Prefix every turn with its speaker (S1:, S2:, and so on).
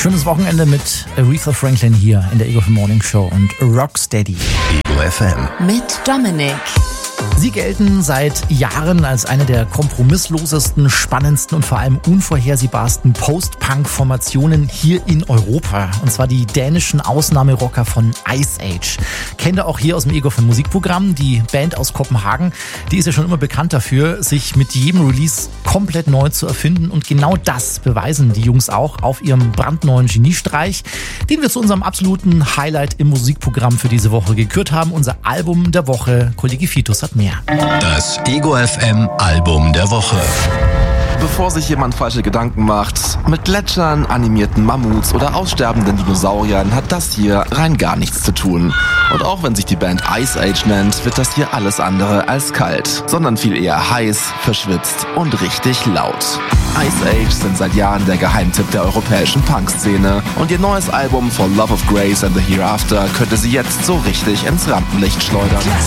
S1: Schönes Wochenende mit Aretha Franklin hier in der Ego FM Morning Show und Rocksteady.
S2: Ego FM.
S3: Mit Dominik.
S1: Sie gelten seit Jahren als eine der kompromisslosesten, spannendsten und vor allem unvorhersehbarsten Post-Punk-Formationen hier in Europa. Und zwar die dänischen Ausnahmerocker von Ice Age. Kennt ihr auch hier aus dem Ego FM Musikprogramm. Die Band aus Kopenhagen, die ist ja schon immer bekannt dafür, sich mit jedem Release komplett neu zu erfinden. Und genau das beweisen die Jungs auch auf ihrem brandneuen Geniestreich, den wir zu unserem absoluten Highlight im Musikprogramm für diese Woche gekürt haben. Unser Album der Woche. Kollege Fitus hat mehr.
S2: Das Ego FM Album der Woche.
S4: Bevor sich jemand falsche Gedanken macht, mit Gletschern, animierten Mammuts oder aussterbenden Dinosauriern hat das hier rein gar nichts zu tun. Und auch wenn sich die Band Ice Age nennt, wird das hier alles andere als kalt, sondern viel eher heiß, verschwitzt und richtig laut. Ice Age sind seit Jahren der Geheimtipp der europäischen Punk-Szene und ihr neues Album For Love of Grace and the Hereafter könnte sie jetzt so richtig ins Rampenlicht schleudern.